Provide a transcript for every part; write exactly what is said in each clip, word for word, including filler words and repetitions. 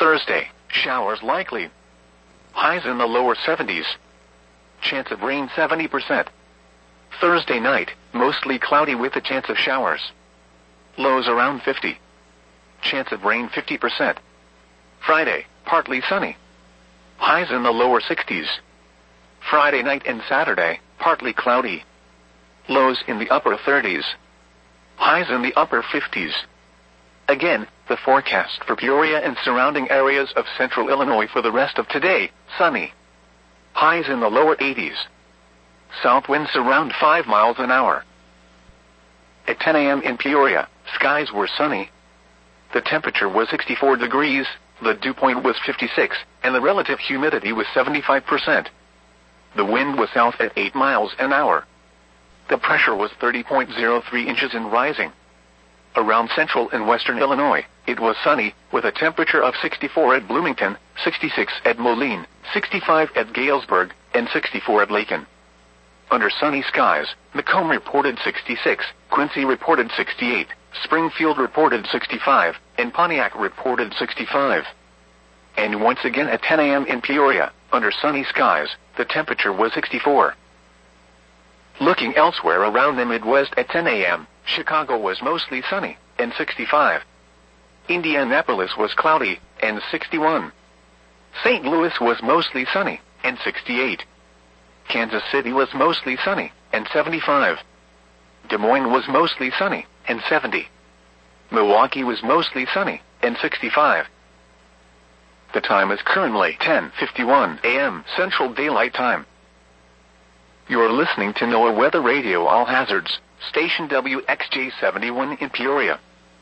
Thursday, showers likely. Highs in the lower seventies. Chance of rain seventy percent. Thursday night, mostly cloudy with a chance of showers. Lows around fifty. Chance of rain fifty percent. Friday, partly sunny. Highs in the lower sixties. Friday night and Saturday, partly cloudy. Lows in the upper thirties. Highs in the upper fifties. Again, the forecast for Peoria and surrounding areas of central Illinois for the rest of today, sunny. Highs in the lower eighties. South winds around five miles an hour. At ten a m in Peoria, skies were sunny. The temperature was sixty-four degrees, the dew point was fifty-six, and the relative humidity was seventy-five percent. The wind was south at eight miles an hour. The pressure was thirty point zero three inches and rising. Around central and western Illinois, it was sunny, with a temperature of sixty-four at Bloomington, sixty-six at Moline, sixty-five at Galesburg, and sixty-four at Lakin. Under sunny skies, Macomb reported sixty-six, Quincy reported sixty-eight, Springfield reported sixty-five, and Pontiac reported sixty-five. And once again at ten a m in Peoria, under sunny skies, the temperature was sixty-four. Looking elsewhere around the Midwest at ten a m, Chicago was mostly sunny, and sixty-five. Indianapolis was cloudy, and sixty-one. Saint Louis was mostly sunny, and sixty-eight. Kansas City was mostly sunny, and seventy-five. Des Moines was mostly sunny, and seventy. Milwaukee was mostly sunny, and sixty-five. The time is currently ten fifty-one a m Central Daylight Time. You are listening to NOAA Weather Radio All Hazards, station W X J seventy-one in Peoria.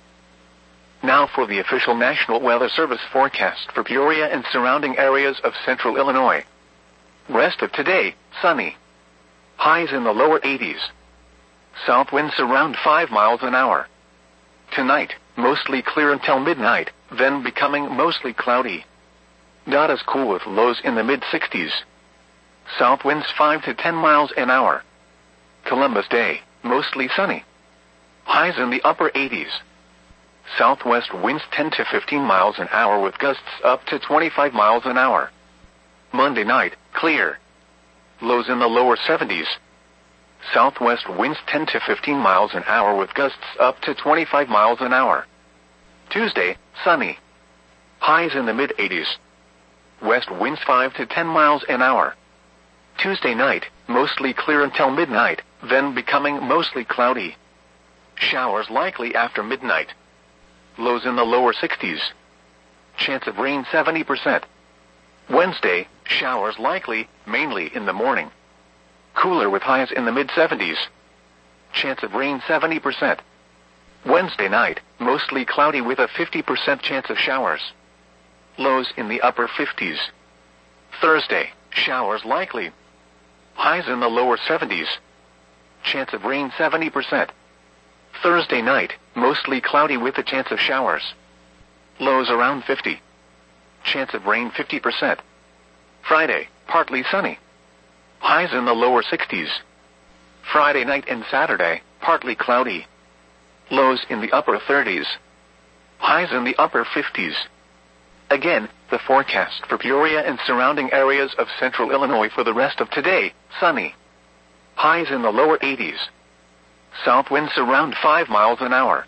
Now for the official National Weather Service forecast for Peoria and surrounding areas of central Illinois. Rest of today, sunny. Highs in the lower eighties. South winds around five miles an hour. Tonight, mostly clear until midnight, then becoming mostly cloudy. Not as cool with lows in the mid-sixties. South winds five to ten miles an hour. Columbus Day, mostly sunny. Highs in the upper eighties. Southwest winds ten to fifteen miles an hour with gusts up to twenty-five miles an hour. Monday night, clear. Lows in the lower seventies. Southwest winds ten to fifteen miles an hour with gusts up to twenty-five miles an hour. Tuesday, sunny. Highs in the mid-eighties. West winds five to ten miles an hour. Tuesday night, mostly clear until midnight, then becoming mostly cloudy. Showers likely after midnight. Lows in the lower sixties. Chance of rain seventy percent. Wednesday, showers likely, mainly in the morning. Cooler with highs in the mid-seventies. Chance of rain seventy percent. Wednesday night, mostly cloudy with a fifty percent chance of showers. Lows in the upper fifties. Thursday, showers likely. Highs in the lower seventies. Chance of rain seventy percent. Thursday night, mostly cloudy with a chance of showers. Lows around fifty. Chance of rain fifty percent. Friday, partly sunny. Highs in the lower sixties. Friday night and Saturday, partly cloudy. Lows in the upper thirties. Highs in the upper fifties. Again, the forecast for Peoria and surrounding areas of central Illinois for the rest of today, sunny. Highs in the lower eighties. South winds around five miles an hour.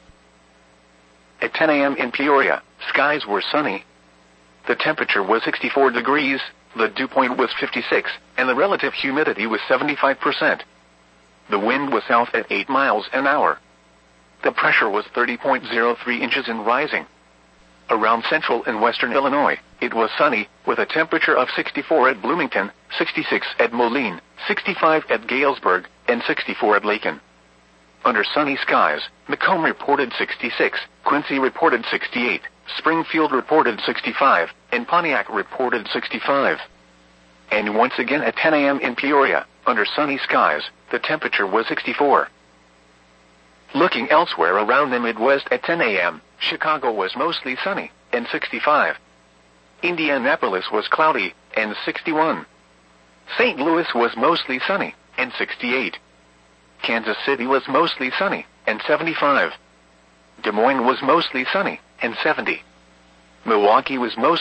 At ten a m in Peoria, skies were sunny. The temperature was sixty-four degrees, the dew point was fifty-six, and the relative humidity was seventy-five percent. The wind was south at eight miles an hour. The pressure was thirty point zero three inches and rising. Around central and western Illinois, it was sunny, with a temperature of sixty-four at Bloomington, sixty-six at Moline, sixty-five at Galesburg, and sixty-four at Lakin. Under sunny skies, Macomb reported sixty-six, Quincy reported sixty-eight, Springfield reported sixty-five, and Pontiac reported sixty-five. And once again at ten a m in Peoria, under sunny skies, the temperature was sixty-four. Looking elsewhere around the Midwest at ten a m, Chicago was mostly sunny, and sixty-five. Indianapolis was cloudy, and sixty-one. Saint Louis was mostly sunny, and sixty-eight. Kansas City was mostly sunny, and seventy-five. Des Moines was mostly sunny, and seventy. Milwaukee was mostly